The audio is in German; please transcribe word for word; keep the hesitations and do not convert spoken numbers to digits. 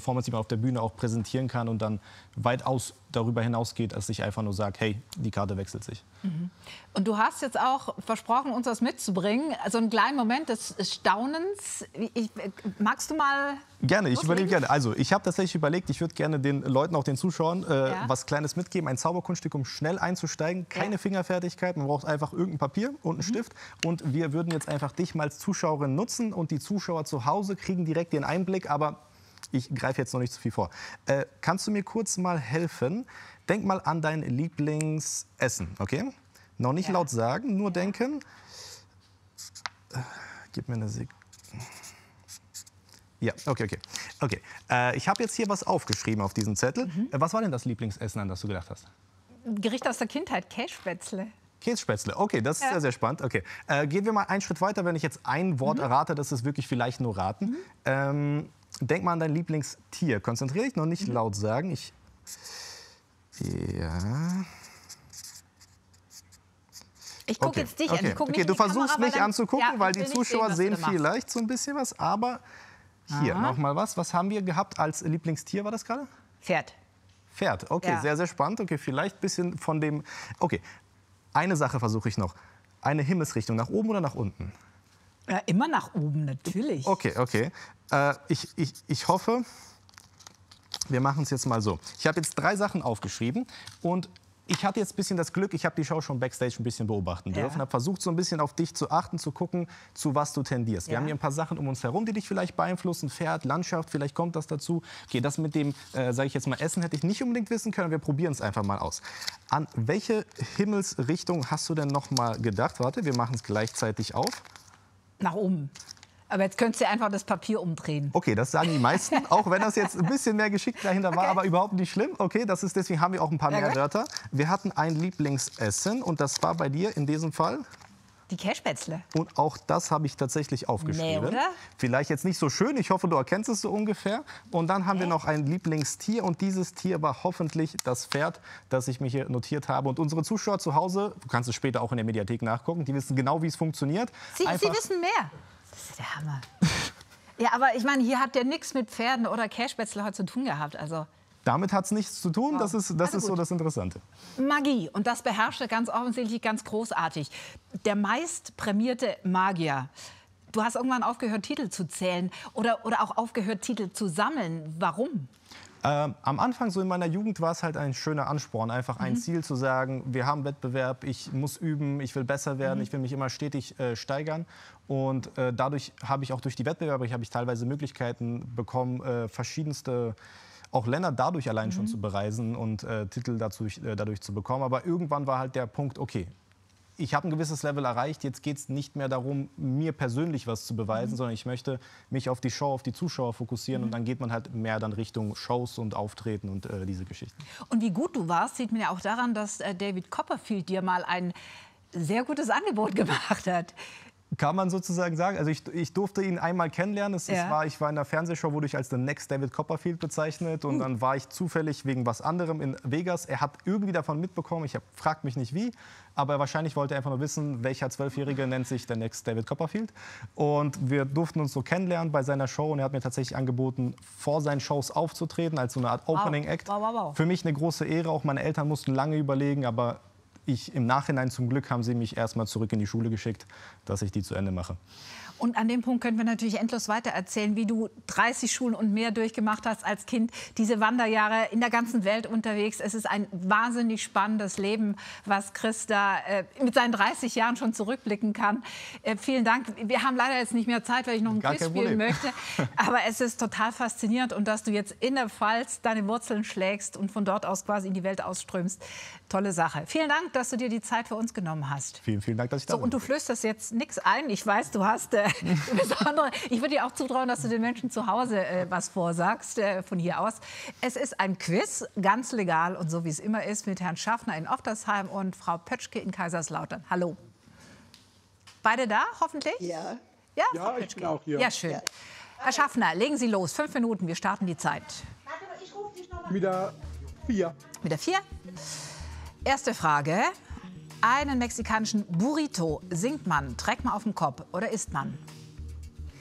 Performance, die man auf der Bühne auch präsentieren kann und dann weitaus darüber hinausgeht, als ich einfach nur sage, hey, die Karte wechselt sich. Mhm. Und du hast jetzt auch versprochen, uns was mitzubringen. Also einen kleinen Moment des Staunens. Ich, magst du mal... Gerne, ich loslegen? überlege gerne. Also, ich habe tatsächlich überlegt, ich würde gerne den Leuten, auch den Zuschauern, äh, Ja. was Kleines mitgeben. Ein Zauberkunststück, um schnell einzusteigen. Keine Ja. Fingerfertigkeit, man braucht einfach irgendein Papier und einen Mhm. Stift. Und wir würden jetzt einfach dich mal als Zuschauerin nutzen und die Zuschauer zu Hause kriegen direkt den Einblick, aber ich greife jetzt noch nicht zu viel vor. Äh, kannst du mir kurz mal helfen? Denk mal an dein Lieblingsessen, okay? Noch nicht Ja. laut sagen, nur Ja. denken. Äh, gib mir eine Sekunde. Ja, okay, okay. okay. Äh, ich habe jetzt hier was aufgeschrieben auf diesem Zettel. Mhm. Äh, was war denn das Lieblingsessen, an das du gedacht hast? Gericht aus der Kindheit, Kässpätzle. Kässpätzle, okay, das ist Ja. sehr, sehr spannend. Okay. Äh, gehen wir mal einen Schritt weiter, wenn ich jetzt ein Wort Mhm. errate, das ist wirklich vielleicht nur raten. Mhm. Ähm, denk mal an dein Lieblingstier. Konzentriere dich, noch nicht Mhm. laut sagen. Ich, ja... Ich gucke Okay, jetzt dich okay. an. Ich guck okay, nicht du in die versuchst Kamera, mich weil dann- anzugucken, ja, weil ich die will nicht Zuschauer was sehen du da machst. vielleicht so ein bisschen was. Aber hier Aha. noch mal was. Was haben wir gehabt als Lieblingstier, war das gerade? Pferd. Pferd, okay, Ja. sehr, sehr spannend. Okay, vielleicht ein bisschen von dem... Okay, eine Sache versuche ich noch. Eine Himmelsrichtung, nach oben oder nach unten? Ja, immer nach oben, natürlich. Okay, okay. Äh, ich, ich, ich hoffe, wir machen es jetzt mal so. Ich habe jetzt drei Sachen aufgeschrieben und ich hatte jetzt ein bisschen das Glück, ich habe die Show schon backstage ein bisschen beobachten Ja. dürfen, habe versucht, so ein bisschen auf dich zu achten, zu gucken, zu was du tendierst. Wir Ja. haben hier ein paar Sachen um uns herum, die dich vielleicht beeinflussen, Pferd, Landschaft, vielleicht kommt das dazu. Okay, das mit dem, äh, sage ich jetzt mal, Essen hätte ich nicht unbedingt wissen können, wir probieren es einfach mal aus. An welche Himmelsrichtung hast du denn noch mal gedacht? Warte, wir machen es gleichzeitig auf. Nach oben. Aber jetzt könntest du einfach das Papier umdrehen. Okay, das sagen die meisten, auch wenn das jetzt ein bisschen mehr Geschick dahinter war, Okay. aber überhaupt nicht schlimm. Okay, das ist, deswegen haben wir auch ein paar Ja, mehr gut. Wörter. Wir hatten ein Lieblingsessen und das war bei dir in diesem Fall. Die Kässpätzle. Und auch das habe ich tatsächlich aufgeschrieben. Nee, oder? Vielleicht jetzt nicht so schön, ich hoffe, du erkennst es so ungefähr. Und dann haben wir noch ein Lieblingstier und dieses Tier war hoffentlich das Pferd, das ich mir hier notiert habe. Und unsere Zuschauer zu Hause, du kannst es später auch in der Mediathek nachgucken, die wissen genau, wie es funktioniert. Sie, Sie Einfach- wissen mehr. Das ist der Hammer. Ja, aber ich meine, hier hat der nichts mit Pferden oder Kässpätzle heute zu tun gehabt. Also Damit hat es nichts zu tun, das ist, das Also ist so gut. das Interessante. Magie. Und das beherrscht er ganz offensichtlich ganz großartig. Der meist prämierte Magier. Du hast irgendwann aufgehört, Titel zu zählen oder, oder auch aufgehört, Titel zu sammeln. Warum? Ähm, am Anfang, so in meiner Jugend, war es halt ein schöner Ansporn, einfach ein Mhm. Ziel zu sagen, wir haben Wettbewerb, ich muss üben, ich will besser werden, Mhm. ich will mich immer stetig äh, steigern. Und äh, dadurch habe ich auch durch die Wettbewerbe, ich habe ich teilweise Möglichkeiten bekommen, äh, verschiedenste auch Länder dadurch allein schon Mhm. zu bereisen und äh, Titel dazu, äh, dadurch zu bekommen. Aber irgendwann war halt der Punkt, okay, ich habe ein gewisses Level erreicht, jetzt geht es nicht mehr darum, mir persönlich was zu beweisen, Mhm. sondern ich möchte mich auf die Show, auf die Zuschauer fokussieren. Mhm. Und dann geht man halt mehr dann Richtung Shows und Auftreten und äh, diese Geschichten. Und wie gut du warst, sieht man ja auch daran, dass äh, David Copperfield dir mal ein sehr gutes Angebot gemacht hat. Kann man sozusagen sagen. Also ich, ich durfte ihn einmal kennenlernen. Es, Ja. es war, ich war in einer Fernsehshow, wurde ich als The Next David Copperfield bezeichnet. Und Uh. dann war ich zufällig wegen was anderem in Vegas. Er hat irgendwie davon mitbekommen. Ich frage mich nicht wie. Aber wahrscheinlich wollte er einfach nur wissen, welcher Zwölfjährige nennt sich The Next David Copperfield. Und wir durften uns so kennenlernen bei seiner Show. Und er hat mir tatsächlich angeboten, vor seinen Shows aufzutreten, als so eine Art Opening Act. Wow, wow, wow. Für mich eine große Ehre. Auch meine Eltern mussten lange überlegen. Aber ich, im Nachhinein zum Glück haben sie mich erstmal zurück in die Schule geschickt, dass ich die zu Ende mache. Und an dem Punkt können wir natürlich endlos weiter erzählen, wie du dreißig Schulen und mehr durchgemacht hast als Kind. Diese Wanderjahre in der ganzen Welt unterwegs. Es ist ein wahnsinnig spannendes Leben, was Chris da äh, mit seinen dreißig Jahren schon zurückblicken kann. Äh, vielen Dank. Wir haben leider jetzt nicht mehr Zeit, weil ich noch ein Gar Quiz kein spielen Problem. möchte. Aber es ist total faszinierend. Und dass du jetzt in der Pfalz deine Wurzeln schlägst und von dort aus quasi in die Welt ausströmst. Tolle Sache. Vielen Dank, dass du dir die Zeit für uns genommen hast. Vielen, vielen Dank, dass ich da So, bin. und du flösterst jetzt nichts ein. Ich weiß, du hast äh, besondere. Ich würde dir auch zutrauen, dass du den Menschen zu Hause äh, was vorsagst äh, von hier aus. Es ist ein Quiz, ganz legal und so wie es immer ist, mit Herrn Schaffner in Oftersheim und Frau Pötschke in Kaiserslautern. Hallo. Beide da, hoffentlich? Ja. Ja, Ja, Frau ich Pötschke? bin auch hier. Ja, schön. Ja. Herr Schaffner, legen Sie los. Fünf Minuten, wir starten die Zeit. Wieder vier. Mit der vier. Erste Frage. Einen mexikanischen Burrito singt man, trägt man auf dem Kopf oder isst man?